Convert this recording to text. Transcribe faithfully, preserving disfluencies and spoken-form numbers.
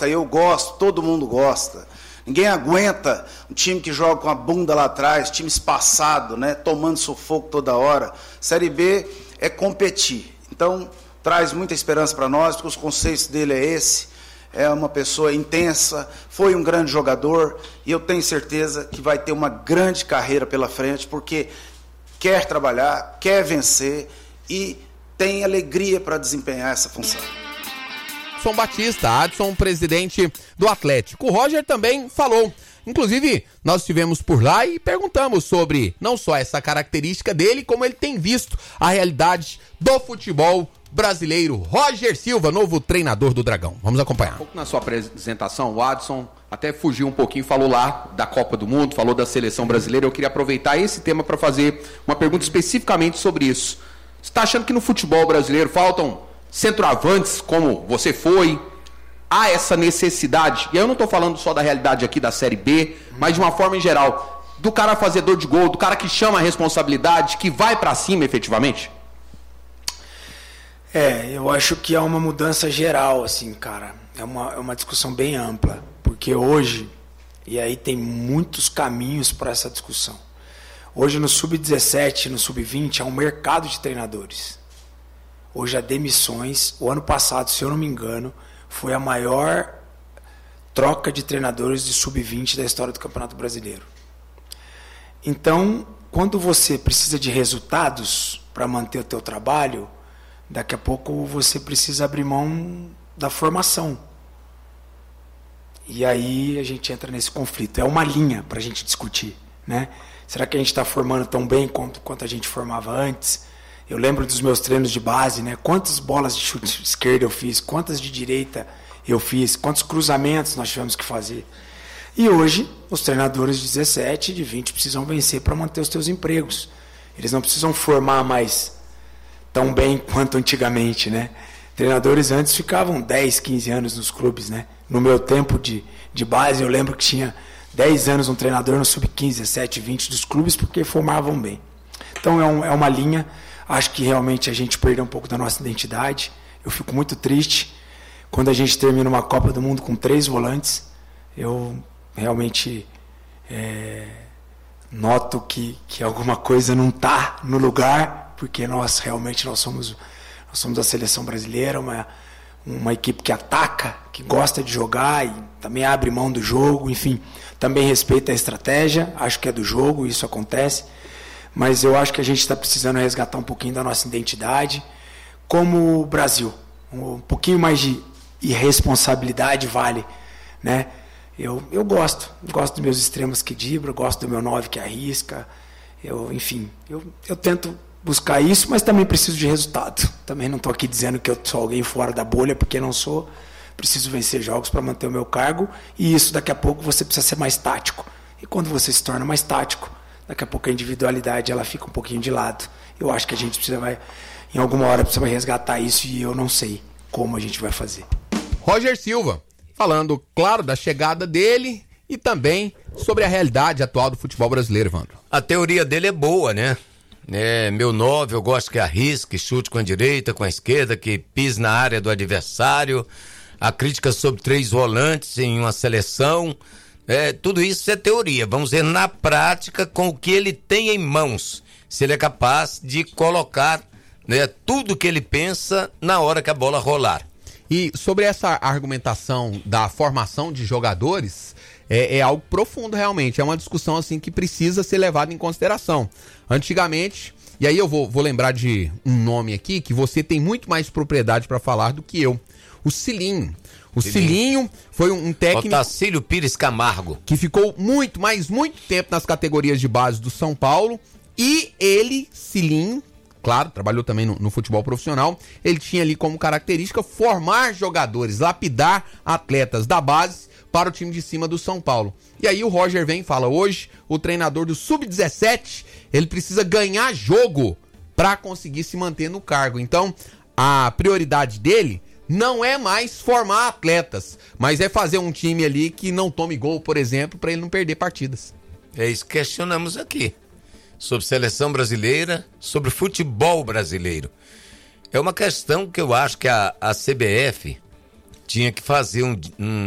gosta, eu gosto, todo mundo gosta. Ninguém aguenta um time que joga com a bunda lá atrás, time espaçado, né, tomando sufoco toda hora. Série B é competir. Então, traz muita esperança para nós, porque os conceitos dele é esse. É uma pessoa intensa, foi um grande jogador, e eu tenho certeza que vai ter uma grande carreira pela frente, porque quer trabalhar, quer vencer e tem alegria para desempenhar essa função. Adson Batista, Adson, presidente do Atlético. O Roger também falou. Inclusive, nós estivemos por lá e perguntamos sobre não só essa característica dele, como ele tem visto a realidade do futebol brasileiro. Roger Silva, novo treinador do Dragão. Vamos acompanhar. Um pouco na sua apresentação, o Adson até fugiu um pouquinho, falou lá da Copa do Mundo, falou da seleção brasileira. Eu queria aproveitar esse tema para fazer uma pergunta especificamente sobre isso. Você está achando que no futebol brasileiro faltam centroavantes como você foi? Há essa necessidade? E eu não estou falando só da realidade aqui da Série B, mas de uma forma em geral, do cara fazedor de gol, do cara que chama a responsabilidade, que vai para cima efetivamente? É, eu acho que há uma mudança geral, assim, cara. É uma, é uma discussão bem ampla, porque hoje, e aí tem muitos caminhos para essa discussão. Hoje no sub dezessete, no sub vinte, há um mercado de treinadores. Hoje há demissões. O ano passado, se eu não me engano, foi a maior troca de treinadores de sub vinte da história do Campeonato Brasileiro. Então, quando você precisa de resultados para manter o teu trabalho, daqui a pouco você precisa abrir mão da formação. E aí a gente entra nesse conflito. É uma linha para a gente discutir, né? Será que a gente está formando tão bem quanto, quanto a gente formava antes? Eu lembro dos meus treinos de base, né? Quantas bolas de chute esquerda eu fiz, quantas de direita eu fiz, quantos cruzamentos nós tivemos que fazer. E hoje, os treinadores de dezessete, de vinte precisam vencer para manter os seus empregos. Eles não precisam formar mais tão bem quanto antigamente, né? Treinadores antes ficavam dez, quinze anos nos clubes, né? No meu tempo de, de base, eu lembro que tinha dez anos um treinador no sub quinze, dezessete, vinte dos clubes, porque formavam bem. Então é, um, é uma linha. Acho que realmente a gente perdeu um pouco da nossa identidade. Eu fico muito triste quando a gente termina uma Copa do Mundo com três volantes. Eu realmente é, noto que, que alguma coisa não está no lugar, porque nós realmente nós somos, nós somos a seleção brasileira, uma, uma equipe que ataca, que gosta de jogar e também abre mão do jogo, enfim, também respeita a estratégia, acho que é do jogo, isso acontece. Mas eu acho que a gente está precisando resgatar um pouquinho da nossa identidade como o Brasil. Um pouquinho mais de irresponsabilidade vale, né? Eu, eu gosto, gosto dos meus extremos que driblam, gosto do meu nove que arrisca. Eu, enfim, eu, eu tento buscar isso, mas também preciso de resultado. Também não estou aqui dizendo que eu sou alguém fora da bolha, porque não sou. Preciso vencer jogos para manter o meu cargo, e isso daqui a pouco você precisa ser mais tático. E quando você se torna mais tático, daqui a pouco a individualidade ela fica um pouquinho de lado. Eu acho que a gente precisa, vai, em alguma hora, precisa resgatar isso, e eu não sei como a gente vai fazer. Roger Silva, falando, claro, da chegada dele e também sobre a realidade atual do futebol brasileiro, Evandro. A teoria dele é boa, né? É, meu nove, eu gosto que arrisque, chute com a direita, com a esquerda, que pise na área do adversário. A crítica sobre três volantes em uma seleção. É, tudo isso é teoria. Vamos ver na prática com o que ele tem em mãos. Se ele é capaz de colocar, né, tudo que ele pensa na hora que a bola rolar. E sobre essa argumentação da formação de jogadores, é, é algo profundo realmente. É uma discussão assim que precisa ser levada em consideração. Antigamente, e aí eu vou, vou lembrar de um nome aqui que você tem muito mais propriedade para falar do que eu. O Cilinho. O Cilinho, Cilinho foi um técnico... Otacílio Pires Camargo. Que ficou muito, mas muito tempo nas categorias de base do São Paulo. E ele, Cilinho, claro, trabalhou também no, no futebol profissional. Ele tinha ali como característica formar jogadores, lapidar atletas da base para o time de cima do São Paulo. E aí o Roger vem e fala, hoje o treinador do sub dezessete, ele precisa ganhar jogo para conseguir se manter no cargo. Então, a prioridade dele não é mais formar atletas, mas é fazer um time ali que não tome gol, por exemplo, para ele não perder partidas. É isso que questionamos aqui. Sobre seleção brasileira, sobre futebol brasileiro. É uma questão que eu acho que a, a C B F tinha que fazer um, um